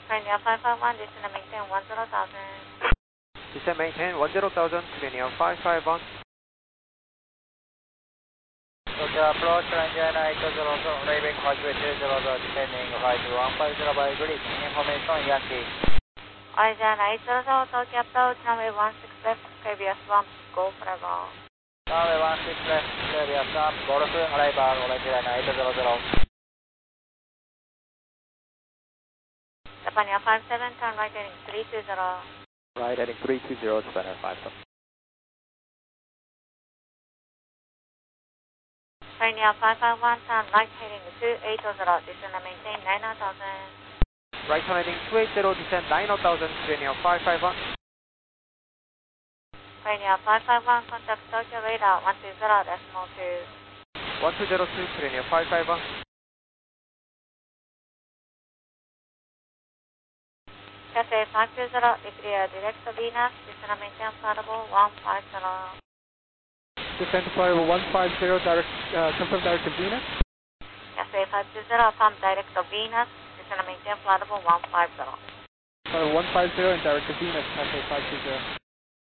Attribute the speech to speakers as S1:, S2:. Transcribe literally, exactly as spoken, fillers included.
S1: Pioneer five five one, descend and maintain one zero thousand.
S2: Descend maintain one zero thousand, Pioneer five five one.
S3: Okay, approach engine eight zero zero, leaving Hotway two zero zero, descending right one five zero by grid, information Yankee.
S1: Engine eight zero zero, Tokyo approach, runway one six left, K B S one, go forever.
S3: Runway one six left, K B S one, Golf, arrival, Orange eight zero zero.
S1: Japan five seven, turn right heading three two zero.
S2: Right heading three two zero, Japan five seven.
S1: Pioneer five five one, turn right heading two eight zero, descend and maintain nine thousand.
S2: Right heading two eight zero, descend nine thousand, Pioneer five five one.
S1: Pioneer five five one, contact Tokyo radar one two zero decimal two.
S2: one two zero two, Pioneer five five one.
S1: Cathay five two zero, declare direct to Venus, descend and maintain flight level one five zero.
S2: Descend to flight level one five zero, direct, uh, confirm direct to Venus.
S1: Cathay five two zero, from direct to Venus, descend and maintain flight level one five zero.
S2: Flight level one five zero and direct to Venus, Cathay five two zero.